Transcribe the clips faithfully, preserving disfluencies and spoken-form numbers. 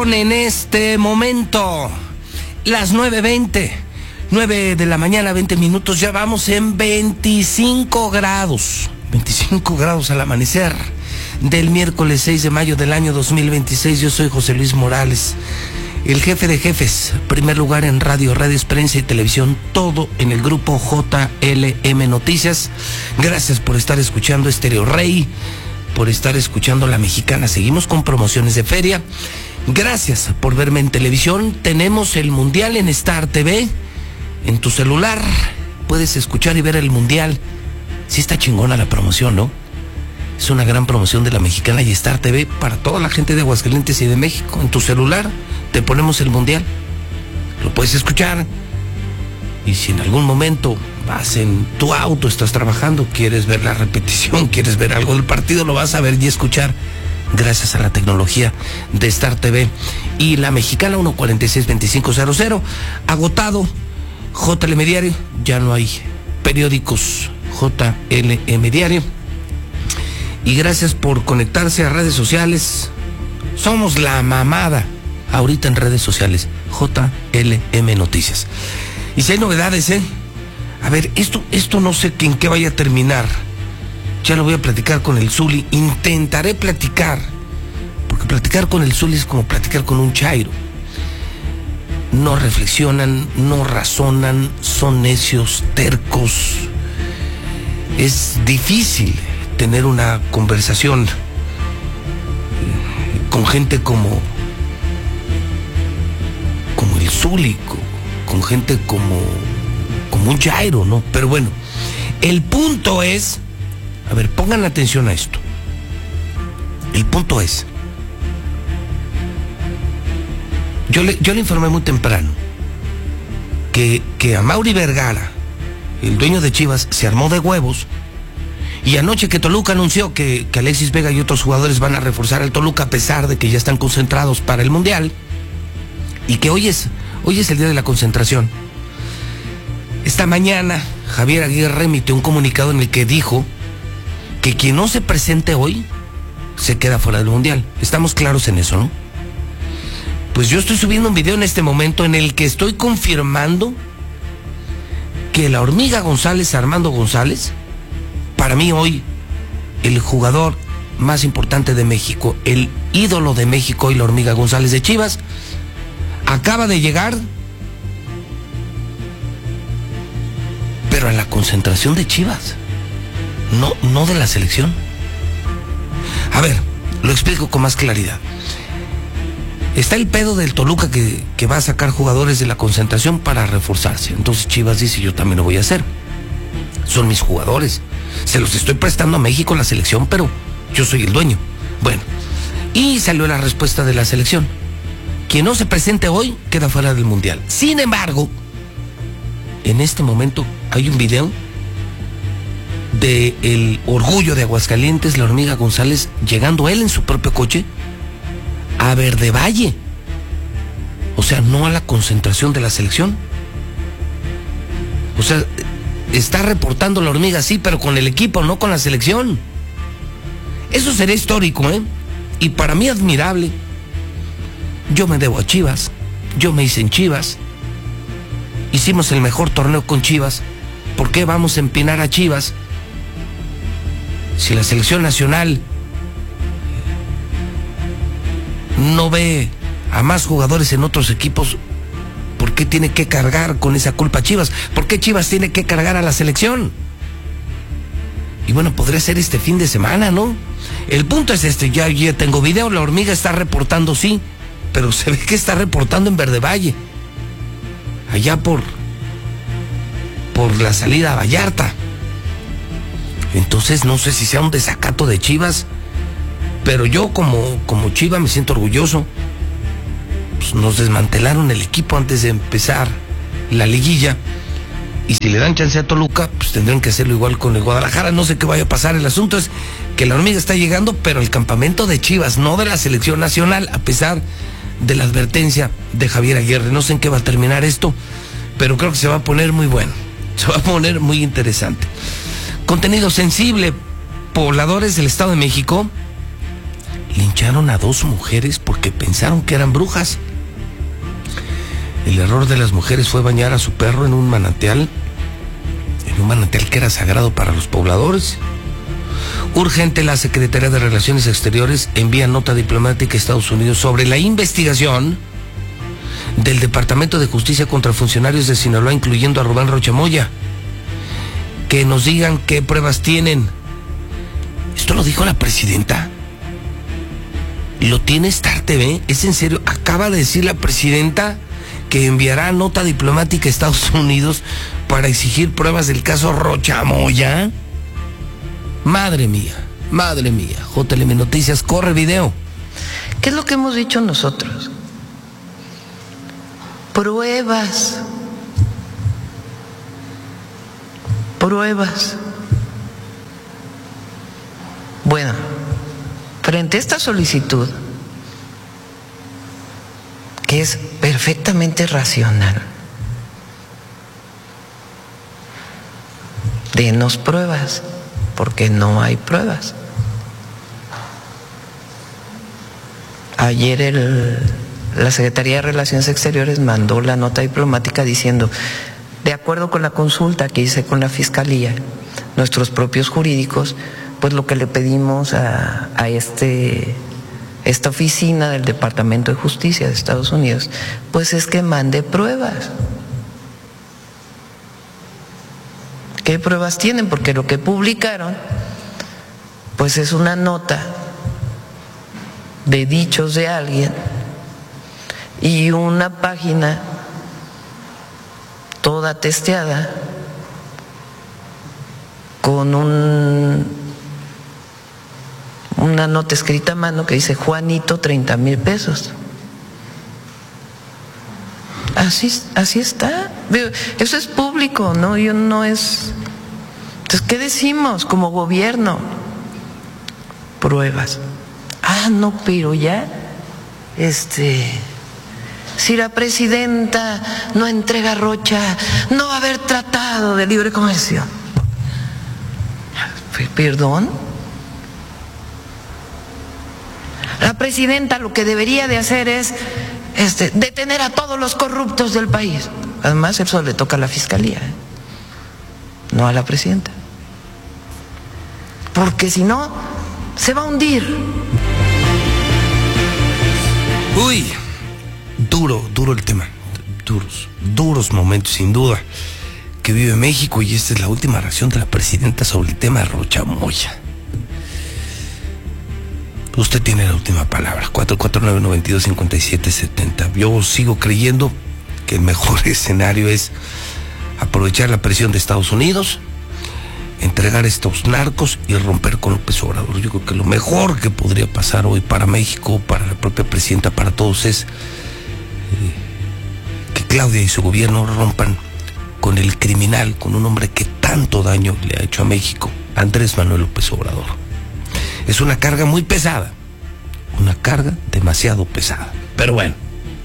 Son en este momento las nueve veinte, nueve de la mañana, veinte minutos. Ya vamos en veinticinco grados, veinticinco grados al amanecer del miércoles seis de mayo del año dos mil veintiséis. Yo soy José Luis Morales, el jefe de jefes, primer lugar en radio, redes, prensa y televisión, todo en el grupo J L M Noticias. Gracias por estar escuchando Estéreo Rey, por estar escuchando La Mexicana. Seguimos con promociones de feria. Gracias por verme en televisión. Tenemos el Mundial en Star T V. En tu celular puedes escuchar y ver el Mundial. Sí está chingona la promoción, ¿no? Es una gran promoción de La Mexicana y Star T V para toda la gente de Aguascalientes y de México. En tu celular te ponemos el Mundial. Lo puedes escuchar. Y si en algún momento vas en tu auto, estás trabajando, quieres ver la repetición, quieres ver algo del partido, lo vas a ver y escuchar gracias a la tecnología de Star T V. Y La Mexicana, uno cuarenta y seis veinticinco cero cero. Agotado. J L M Diario. Ya no hay periódicos J L M Diario. Y gracias por conectarse a redes sociales. Somos la mamada ahorita en redes sociales. J L M Noticias. Y si hay novedades, ¿eh? A ver, esto, esto no sé en qué vaya a terminar. Ya lo voy a platicar con el Zuli. Intentaré platicar. Porque platicar con el Zuli es como platicar con un chairo. No reflexionan, no razonan, son necios, tercos. Es difícil tener una conversación con gente como como el Zuli, con gente como como un chairo, ¿no? Pero bueno, el punto es, a ver, pongan atención a esto. El punto es, yo le, yo le informé muy temprano que, que Amaury Vergara, el dueño de Chivas, se armó de huevos. Y anoche que Toluca anunció que, que Alexis Vega y otros jugadores van a reforzar al Toluca a pesar de que ya están concentrados para el Mundial, y que hoy es, hoy es el día de la concentración. Esta mañana Javier Aguirre emitió un comunicado en el que dijo que quien no se presente hoy se queda fuera del Mundial. Estamos claros en eso, ¿no? Pues yo estoy subiendo un video en este momento en el que estoy confirmando que la Hormiga González, Armando González, para mí hoy el jugador más importante de México, el ídolo de México y la Hormiga González de Chivas, acaba de llegar, pero a la concentración de Chivas, no, no de la selección. A ver, lo explico con más claridad. Está el pedo del Toluca que, que va a sacar jugadores de la concentración para reforzarse. Entonces Chivas dice, yo también lo voy a hacer. Son mis jugadores. Se los estoy prestando a México, la selección, pero yo soy el dueño. Bueno, y salió la respuesta de la selección. Quien no se presente hoy queda fuera del Mundial. Sin embargo, en este momento hay un video de el orgullo de Aguascalientes, la Hormiga González, llegando él en su propio coche a Verde Valle. O sea, no a la concentración de la selección. O sea, está reportando la Hormiga, sí, pero con el equipo, no con la selección. Eso sería histórico, ¿eh? Y para mí admirable. Yo me debo a Chivas. Yo me hice en Chivas. Hicimos el mejor torneo con Chivas. ¿Por qué vamos a empinar a Chivas? Si la selección nacional no ve a más jugadores en otros equipos, ¿por qué tiene que cargar con esa culpa Chivas? ¿Por qué Chivas tiene que cargar a la selección? Y bueno, podría ser este fin de semana, ¿no? El punto es este, ya, ya tengo video, la Hormiga está reportando, sí, pero se ve que está reportando en Verde Valle, allá por por la salida a Vallarta. Entonces no sé si sea un desacato de Chivas, pero yo como, como Chiva me siento orgulloso. Pues nos desmantelaron el equipo antes de empezar la liguilla, y si le dan chance a Toluca, pues tendrán que hacerlo igual con el Guadalajara. No sé qué vaya a pasar. El asunto es que la Hormiga está llegando, pero el campamento de Chivas, no de la selección nacional, a pesar de la advertencia de Javier Aguirre. No sé en qué va a terminar esto, pero creo que se va a poner muy bueno, se va a poner muy interesante. Contenido sensible. Pobladores del Estado de México le lincharon a dos mujeres porque pensaron que eran brujas. El error de las mujeres fue bañar a su perro en un manantial, en un manantial que era sagrado para los pobladores. Urgente, la Secretaría de Relaciones Exteriores envía nota diplomática a Estados Unidos sobre la investigación del Departamento de Justicia contra funcionarios de Sinaloa, incluyendo a Rubén Rocha Moya. Que nos digan qué pruebas tienen. Esto lo dijo la presidenta. ¿Lo tiene Star T V? ¿Es en serio? Acaba de decir la presidenta que enviará nota diplomática a Estados Unidos para exigir pruebas del caso Rocha Moya. Madre mía, madre mía. J L M Noticias, corre video. ¿Qué es lo que hemos dicho nosotros? Pruebas. Pruebas. Bueno, frente a esta solicitud, que es perfectamente racional, denos pruebas, porque no hay pruebas. Ayer el, la Secretaría de Relaciones Exteriores mandó la nota diplomática diciendo, de acuerdo con la consulta que hice con la Fiscalía, nuestros propios jurídicos, pues lo que le pedimos a, a este, esta oficina del Departamento de Justicia de Estados Unidos, pues es que mande pruebas. ¿Qué pruebas tienen? Porque lo que publicaron, pues es una nota de dichos de alguien y una página toda testeada con un, una nota escrita a mano que dice Juanito treinta mil pesos. Así, así está. Eso es público, ¿no? Yo no es. Entonces, ¿qué decimos como gobierno? Pruebas. Ah, no, pero ya, este, si la presidenta no entrega a Rocha, no va a haber tratado de libre comercio. ¿Perdón? La presidenta lo que debería de hacer es Este, detener a todos los corruptos del país. Además, eso le toca a la Fiscalía, ¿eh? No a la presidenta. Porque si no, se va a hundir. Uy, duro, duro el tema. Duros, duros momentos, sin duda, que vive México, y esta es la última reacción de la presidenta sobre el tema de Rocha Moya. Usted tiene la última palabra. cuatro cuatro nueve, nueve dos, cinco siete siete cero. Yo sigo creyendo que el mejor escenario es aprovechar la presión de Estados Unidos, entregar estos narcos y romper con López Obrador. Yo creo que lo mejor que podría pasar hoy para México, para la propia presidenta, para todos, es eh, que Claudia y su gobierno rompan con el criminal, con un hombre que tanto daño le ha hecho a México, Andrés Manuel López Obrador. Es una carga muy pesada, una carga demasiado pesada. Pero bueno,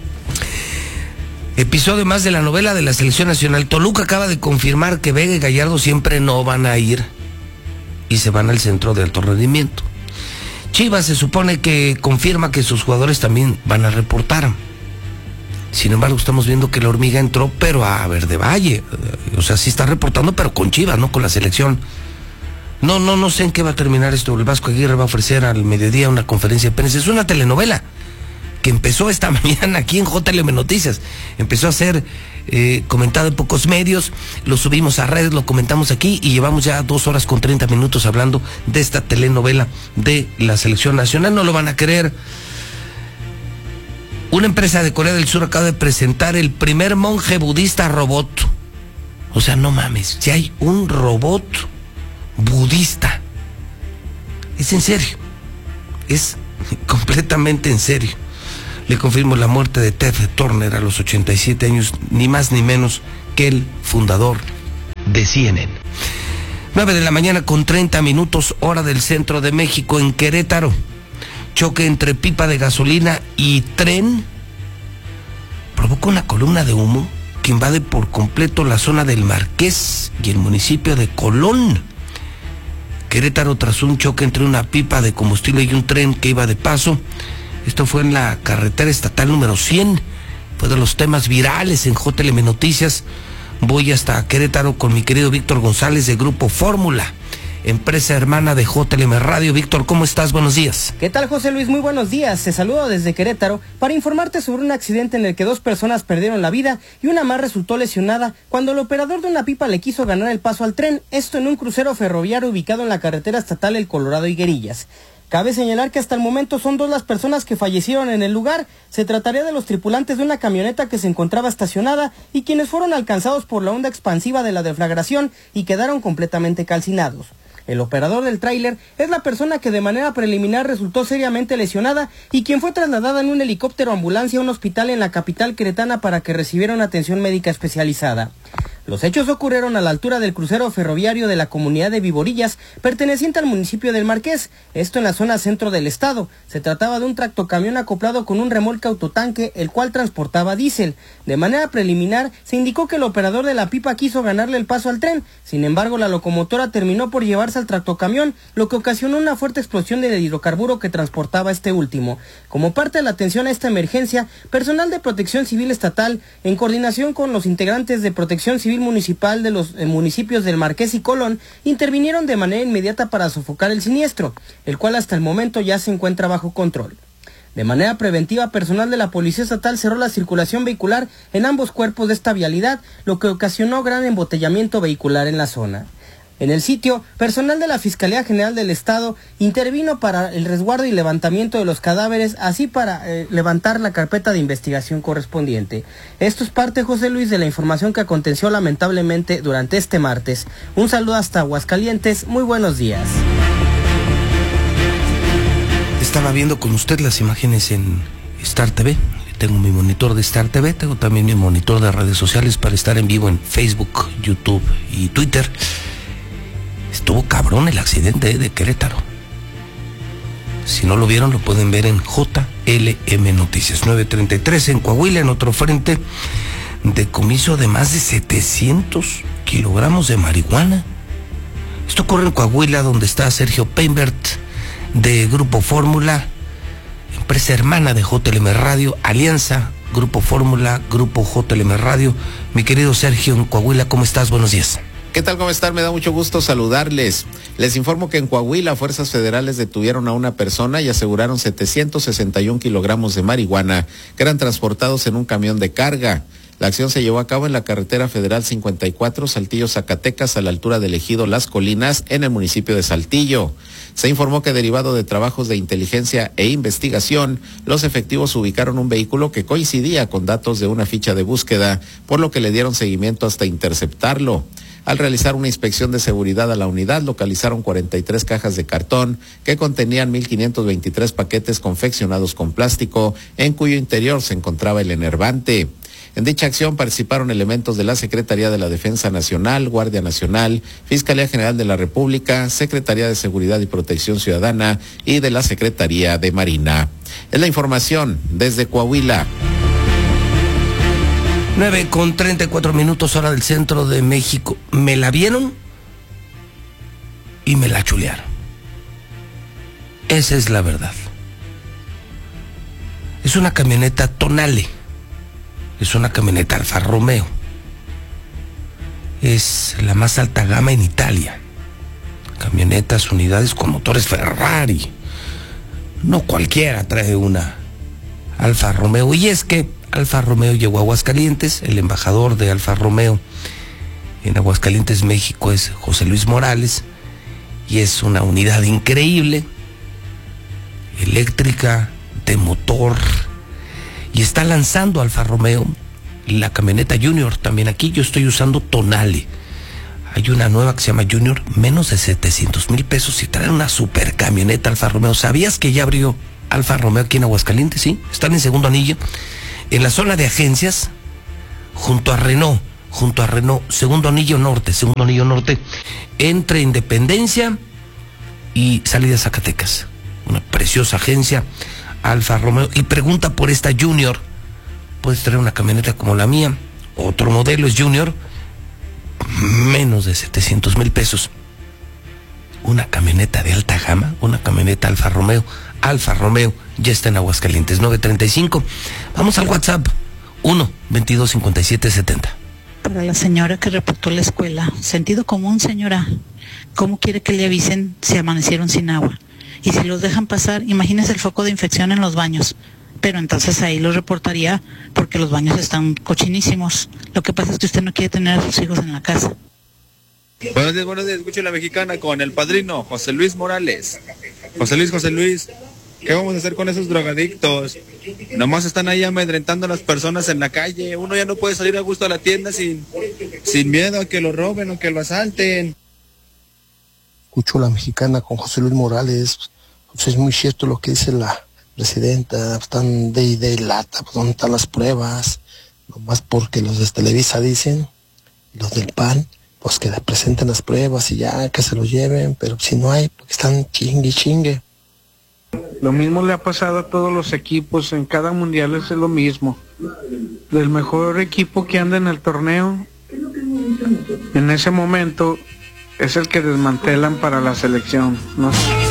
episodio más de la novela de la Selección Nacional. Toluca acaba de confirmar que Vega y Gallardo siempre no van a ir y se van al centro de alto rendimiento. Chivas se supone que confirma que sus jugadores también van a reportar. Sin embargo, estamos viendo que la hormiga entró, pero a Verde Valle. O sea, sí está reportando, pero con Chivas, no con la selección. No, no, no sé en qué va a terminar esto. El Vasco Aguirre va a ofrecer al mediodía una conferencia de prensa. Es una telenovela que empezó esta mañana aquí en J L M Noticias. Empezó a ser eh, comentado en pocos medios, lo subimos a redes, lo comentamos aquí y llevamos ya dos horas con treinta minutos hablando de esta telenovela de la Selección Nacional. No lo van a creer. Una empresa de Corea del Sur acaba de presentar el primer monje budista robot. O sea, no mames, si hay un robot budista. Es en serio. Es completamente en serio. Le confirmo la muerte de Ted Turner a los ochenta y siete años, ni más ni menos que el fundador de C N N. nueve de la mañana con treinta minutos, hora del centro de México. En Querétaro, choque entre pipa de gasolina y tren provoca una columna de humo que invade por completo la zona del Marqués y el municipio de Colón. Querétaro tras un choque entre una pipa de combustible y un tren que iba de paso. Esto fue en la carretera estatal número cien. Fue de los temas virales en J L M Noticias. Voy hasta Querétaro con mi querido Víctor González de Grupo Fórmula, empresa hermana de J L M Radio. Víctor, ¿cómo estás? Buenos días. ¿Qué tal, José Luis? Muy buenos días. Te saludo desde Querétaro para informarte sobre un accidente en el que dos personas perdieron la vida y una más resultó lesionada cuando el operador de una pipa le quiso ganar el paso al tren, esto en un crucero ferroviario ubicado en la carretera estatal El Colorado Higuerillas. Cabe señalar que hasta el momento son dos las personas que fallecieron en el lugar. Se trataría de los tripulantes de una camioneta que se encontraba estacionada y quienes fueron alcanzados por la onda expansiva de la deflagración y quedaron completamente calcinados. El operador del tráiler es la persona que de manera preliminar resultó seriamente lesionada y quien fue trasladada en un helicóptero ambulancia a un hospital en la capital queretana para que recibiera una atención médica especializada. Los hechos ocurrieron a la altura del crucero ferroviario de la comunidad de Viborillas, perteneciente al municipio del Marqués, esto en la zona centro del estado. Se trataba de un tractocamión acoplado con un remolque autotanque, el cual transportaba diésel. De manera preliminar, se indicó que el operador de la pipa quiso ganarle el paso al tren. Sin embargo, la locomotora terminó por llevarse al tractocamión, lo que ocasionó una fuerte explosión del hidrocarburo que transportaba este último. Como parte de la atención a esta emergencia, personal de Protección Civil Estatal, en coordinación con los integrantes de Protección Civil Municipal de los eh, municipios del Marqués y Colón, intervinieron de manera inmediata para sofocar el siniestro, el cual hasta el momento ya se encuentra bajo control. De manera preventiva, personal de la Policía Estatal cerró la circulación vehicular en ambos cuerpos de esta vialidad, lo que ocasionó gran embotellamiento vehicular en la zona. En el sitio, personal de la Fiscalía General del Estado intervino para el resguardo y levantamiento de los cadáveres, así para eh, levantar la carpeta de investigación correspondiente. Esto es parte, José Luis, de la información que aconteció lamentablemente durante este martes. Un saludo hasta Aguascalientes, muy buenos días. Estaba viendo con usted las imágenes en Star T V. Tengo mi monitor de Star T V, tengo también mi monitor de redes sociales para estar en vivo en Facebook, YouTube y Twitter. Estuvo cabrón el accidente de Querétaro. Si no lo vieron, lo pueden ver en J L M Noticias. nueve treinta y tres en Coahuila, en otro frente, decomiso de más de setecientos kilogramos de marihuana. Esto ocurre en Coahuila, donde está Sergio Peinbert, de Grupo Fórmula, empresa hermana de J L M Radio, Alianza, Grupo Fórmula, Grupo J L M Radio. Mi querido Sergio, en Coahuila, ¿cómo estás? Buenos días. ¿Qué tal? ¿Cómo están? Me da mucho gusto saludarles. Les informo que en Coahuila, fuerzas federales detuvieron a una persona y aseguraron setecientos sesenta y un kilogramos de marihuana que eran transportados en un camión de carga. La acción se llevó a cabo en la carretera federal cincuenta y cuatro, Saltillo, Zacatecas, a la altura del ejido Las Colinas, en el municipio de Saltillo. Se informó que derivado de trabajos de inteligencia e investigación, los efectivos ubicaron un vehículo que coincidía con datos de una ficha de búsqueda, por lo que le dieron seguimiento hasta interceptarlo. Al realizar una inspección de seguridad a la unidad, localizaron cuarenta y tres cajas de cartón que contenían mil quinientos veintitrés paquetes confeccionados con plástico, en cuyo interior se encontraba el enervante. En dicha acción participaron elementos de la Secretaría de la Defensa Nacional, Guardia Nacional, Fiscalía General de la República, Secretaría de Seguridad y Protección Ciudadana y de la Secretaría de Marina. Es la información desde Coahuila. nueve con treinta y cuatro minutos, hora del centro de México. Me la vieron y me la chulearon. Esa es la verdad. Es una camioneta Tonale. Es una camioneta Alfa Romeo. Es la más alta gama en Italia. Camionetas, unidades con motores Ferrari. No cualquiera trae una Alfa Romeo. Y es que Alfa Romeo llegó a Aguascalientes. El embajador de Alfa Romeo en Aguascalientes, México, es José Luis Morales. Y es una unidad increíble, eléctrica, de motor. Y está lanzando Alfa Romeo la camioneta Junior. También aquí yo estoy usando Tonale. Hay una nueva que se llama Junior, menos de setecientos mil pesos, y trae una super camioneta Alfa Romeo. ¿Sabías que ya abrió Alfa Romeo aquí en Aguascalientes? Sí, están en Segundo Anillo, en la zona de agencias, junto a Renault, junto a Renault, Segundo Anillo Norte, Segundo Anillo Norte, entre Independencia y Salida Zacatecas. Una preciosa agencia, Alfa Romeo. Y pregunta por esta Junior. Puedes traer una camioneta como la mía, otro modelo es Junior, menos de setecientos mil pesos. una camioneta de alta gama, una camioneta Alfa Romeo. Alfa Romeo ya está en Aguascalientes, nueve treinta y cinco. Vamos al WhatsApp, uno veintidós cincuenta y siete setenta. Para la señora que reportó la escuela, sentido común, señora. ¿Cómo quiere que le avisen si amanecieron sin agua? Y si los dejan pasar, imagínese el foco de infección en los baños. Pero entonces ahí lo reportaría porque los baños están cochinísimos. Lo que pasa es que usted no quiere tener a sus hijos en la casa. Buenos días, buenos días. Escucho La Mexicana con el padrino José Luis Morales. José Luis, José Luis, ¿qué vamos a hacer con esos drogadictos? Nomás están ahí amedrentando a las personas en la calle. Uno ya no puede salir a gusto a la tienda sin, sin miedo a que lo roben o que lo asalten. Escucho La Mexicana con José Luis Morales. Pues es muy cierto lo que dice la presidenta. Están de de lata, pues ¿dónde están las pruebas? Nomás porque los de Televisa dicen, los del P A N, pues que le presenten las pruebas y ya, que se los lleven, pero si no hay, porque están chingue chingue. Lo mismo le ha pasado a todos los equipos, en cada mundial es lo mismo. Del mejor equipo que anda en el torneo, en ese momento es el que desmantelan para la selección, ¿no?